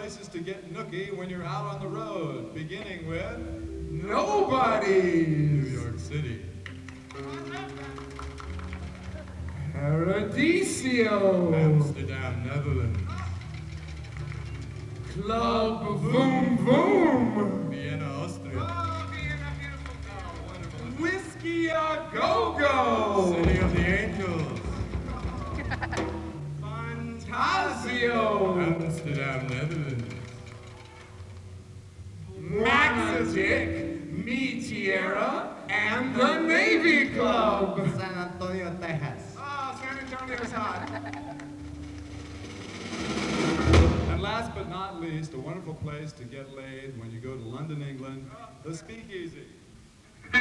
places to get nookie when you're out on the road, beginning with Nobody's. New York City, Paradiso. Amsterdam, Netherlands, Club Boom Boom. Vienna, Austria, Whiskey a Go-Go. City of the Angels, Fantasio. Amsterdam, Netherlands, Maxatic, Meteora, and the Navy Club. San Antonio, Texas. Ah, San Antonio's hot. and last but not least, a wonderful place to get laid when you go to London, England, the Speakeasy.